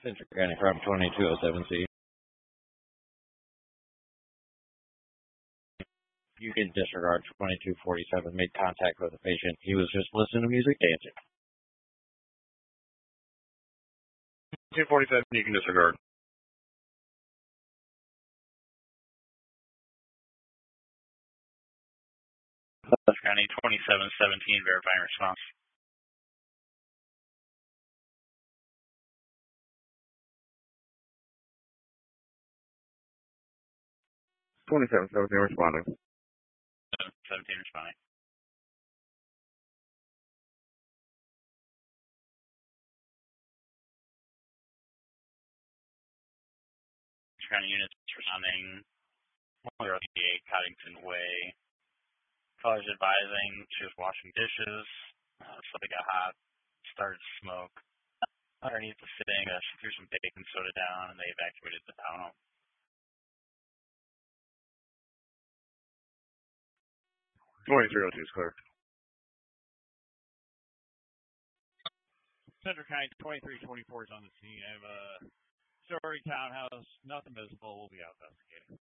Central County from 2207C. You can disregard 2247. Made contact with the patient. He was just listening to music, dancing. 247, you can disregard. Central County 2717, verifying response. 2717 responding. 17 responding. Central County units responding. 108 Coddington Way. Caller's advising she was washing dishes. Something got hot. Started to smoke. Underneath the sitting, she threw some baking soda down and they evacuated the townhome. 2302 is clear. Central County 2324 is on the scene. I have a story townhouse, nothing visible. We'll be out investigating.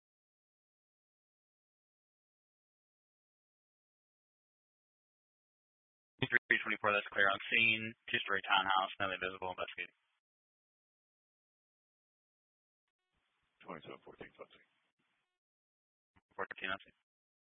.324, that's clear on scene. Two-story townhouse, nothing visible, investigating. 2714, on scene. 14 on scene.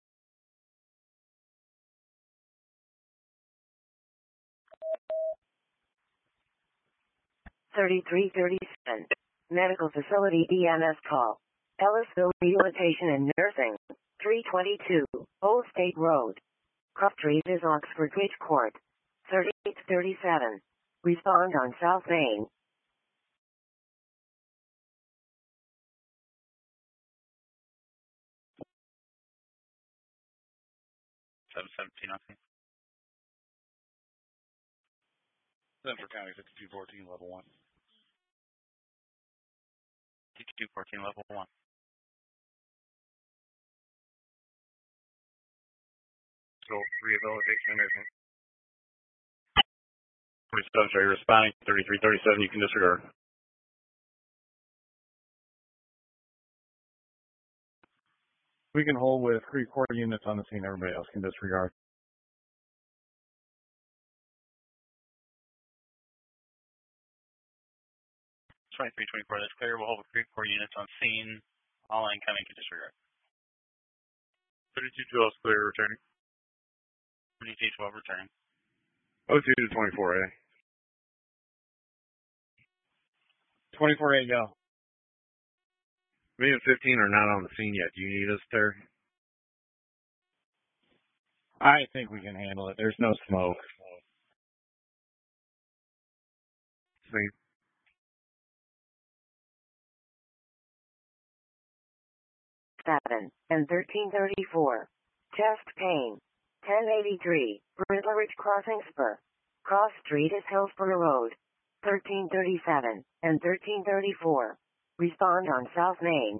.3337. Medical facility EMS call. Ellisville Rehabilitation and Nursing. 322. Old State Road. Cross Street is Oxford Ridge Court. 3837. Respond on South Main. 717 on scene. Central County 5214, level 1. 5214, level 1. So, rehabilitation and nursing. 47, sorry, responding. 3337, you can disregard. We can hold with 3-quarter units on the scene. Everybody else can disregard. 2324, that's clear. We'll hold with 3-quarter units on scene. All incoming can disregard. 3212 is clear, returning. 3212, returning. 02 to 24A. 24A, go. Me and 15 are not on the scene yet. Do you need us there? I think we can handle it. There's no smoke. Scene. .7 and 1334. Chest pain. 1083. Brindle Ridge Crossing Spur. Cross Street is Hillsborough Road. 1337 and 1334. Respond on South Main.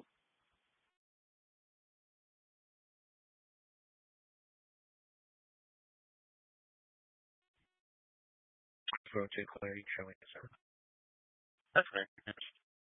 202 clear. You show me, sir. That's clear.